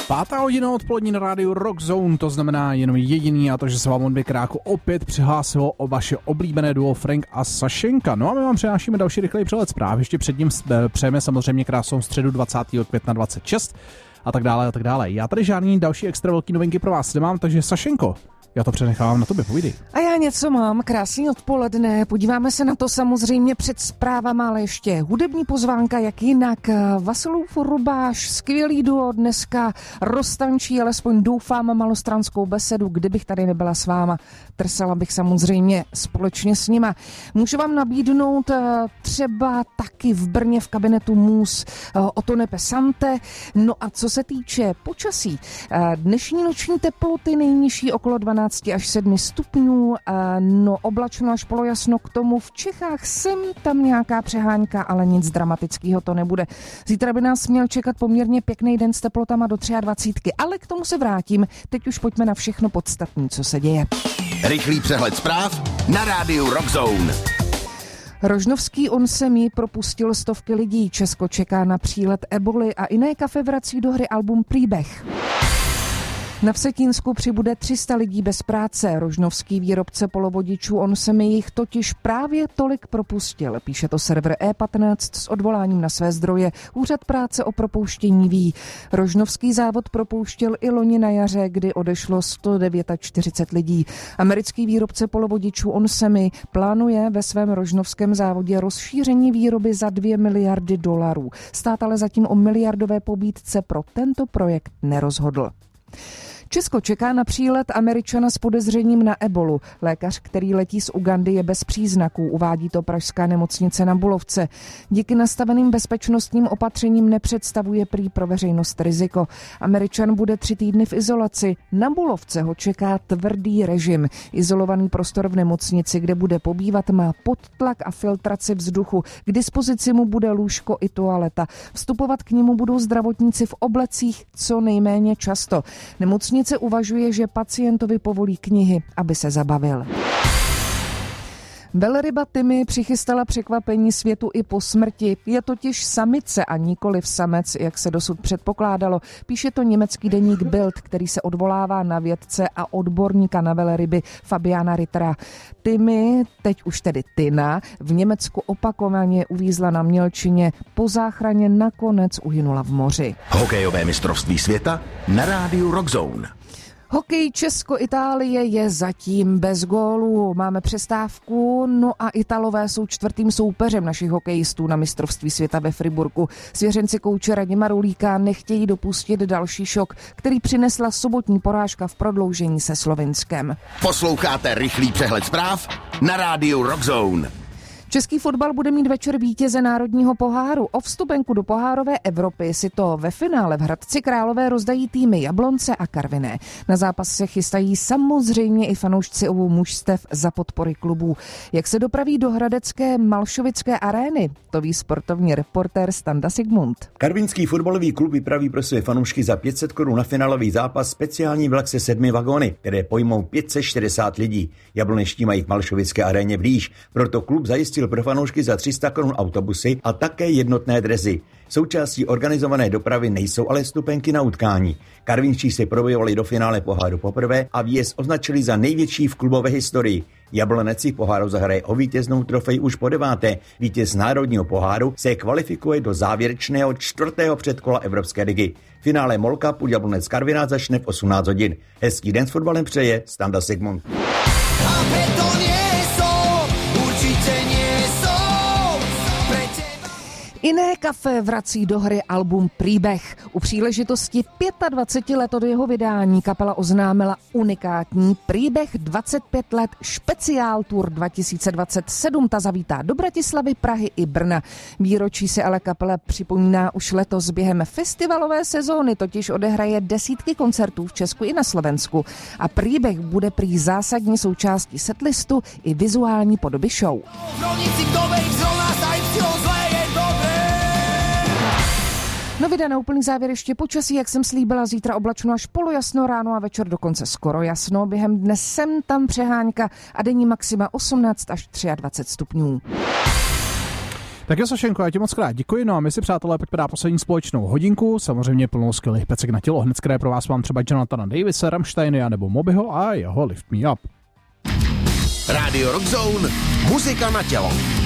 Pátá hodina odpolední na rádiu Rock Zone, to znamená jenom jediný, a to, že se vám od Mikráku opět přihlásilo o vaše oblíbené duo Frank a Sašenka. No a my vám přinášíme další rychlej přehled zpráv. Ještě před ním přejeme samozřejmě krásnou středu 20. května 26 a tak dále a tak dále. Já tady žádný další extra velký novinky pro vás nemám, takže Sašenko, já to přenechávám na tobě, povídej. A já něco mám, krásný odpoledne, podíváme se na to samozřejmě před zprávama, ale ještě hudební pozvánka, jak jinak. Vasilův Rubáš, skvělý duo, dneska roztančí, alespoň doufám, malostranskou besedu, kdybych tady nebyla s váma, trsala bych samozřejmě společně s nima. Můžu vám nabídnout třeba taky v Brně v kabinetu Mus Otone Pesante. No a co se týče počasí, dnešní noční teploty nejnižší okolo 12 až 7 stupňů, no oblačno až polojasno, k tomu v Čechách sem tam nějaká přehánka, ale nic dramatického to nebude. Zítra by nás měl čekat poměrně pěkný den s teplotama do 23, ale k tomu se vrátím. Teď už pojďme na všechno podstatné, co se děje. Rychlý přehled zpráv na rádiu Rock Zone. Rožnovský onsemí propustil stovky lidí. Česko čeká na přílet eboli a Iné kafe vrací do hry album Příběh. Na Vsetínsku přibude 300 lidí bez práce. Rožnovský výrobce polovodičů onsemí jich totiž právě tolik propustil. Píše to server E15 s odvoláním na své zdroje. Úřad práce o propouštění ví. Rožnovský závod propouštěl i loni na jaře, kdy odešlo 149 lidí. Americký výrobce polovodičů onsemí plánuje ve svém rožnovském závodě rozšíření výroby za $2 miliardy. Stát ale zatím o miliardové pobídce pro tento projekt nerozhodl. Česko čeká na přílet Američana s podezřením na ebolu. Lékař, který letí z Ugandy, je bez příznaků, uvádí to pražská nemocnice na Bulovce. Díky nastaveným bezpečnostním opatřením nepředstavuje prý pro veřejnost riziko. Američan bude 3 týdny v izolaci. Na Bulovce ho čeká tvrdý režim. Izolovaný prostor v nemocnici, kde bude pobývat, má podtlak a filtraci vzduchu. K dispozici mu bude lůžko i toaleta. Vstupovat k němu budou zdravotníci v oblecích co nejméně často. Nemocnice uvažuje, že pacientovi povolí knihy, aby se zabavil. Velryba Timmy přichystala překvapení světu i po smrti. Je totiž samice a nikoliv samec, jak se dosud předpokládalo. Píše to německý deník Bild, který se odvolává na vědce a odborníka na velryby Fabiana Rittera. Timmy, teď už tedy Tina, v Německu opakovaně uvízla na mělčině. Po záchraně nakonec uhynula v moři. Hokejové mistrovství světa na rádiu Rock Zone. Hokej Česko-Itálie je zatím bez gólů. Máme přestávku, no a Italové jsou 4. soupeřem našich hokejistů na mistrovství světa ve Friburku. Svěřenci kouče Radima Rulíka nechtějí dopustit další šok, který přinesla sobotní porážka v prodloužení se Slovinskem. Posloucháte rychlý přehled zpráv na rádiu Rock Zone. Český fotbal bude mít večer vítěze národního poháru. O vstupenku do pohárové Evropy si to ve finále v Hradci Králové rozdají týmy Jablonce a Karviné. Na zápas se chystají samozřejmě i fanoušci obou mužstev za podpory klubů. Jak se dopraví do hradecké Malšovické arény, to ví sportovní reportér Standa Sigmund. Karvinský fotbalový klub vypraví pro své fanoušky za 500 Kč na finálový zápas speciální vlak se 7 vagóny, které pojmou 560 lidí. Jabloneští mají k Malšovické aréně blíž, proto klub zajistil pro fanoušky za 300 Kč autobusy a také jednotné dresy. Součástí organizované dopravy nejsou ale vstupenky na utkání. Karvinští se probojovali do finále poháru poprvé a výjezd označili za největší v klubové historii. Jablonec si poháru zahraje o vítěznou trofej už po 9. Vítěz národního poháru se kvalifikuje do závěrečného 4. předkola Evropské ligy. Finále MOL Cupu Jablonec Karviná začne v 18 hodin. Hezký den s fotbalem přeje Standa Sigmund. Iné kafe vrací do hry album Příběh. U příležitosti 25 let od jeho vydání kapela oznámila unikátní Příběh 25 let speciál tour 2027. Ta zavítá do Bratislavy, Prahy i Brna. Výročí se ale kapela připomíná už letos během festivalové sezóny, totiž odehraje desítky koncertů v Česku i na Slovensku. A Příběh bude prý zásadní součástí setlistu i vizuální podoby show. No vyjde na úplný závěr ještě počasí, jak jsem slíbila, zítra oblačno až polojasno, ráno a večer dokonce skoro jasno. Během dne sem tam přehánka a denní maxima 18 až 23 stupňů. Tak jo, Sašenko, já ti moc krát děkuji, no a my si, přátelé, pojďme dát poslední společnou hodinku, samozřejmě plnou skvělých pecek na tělo, hned které pro vás mám třeba Jonathana Davise, Rammsteiny nebo Mobyho a jeho Lift Me Up. Radio Rock Zone, muzika na tělo.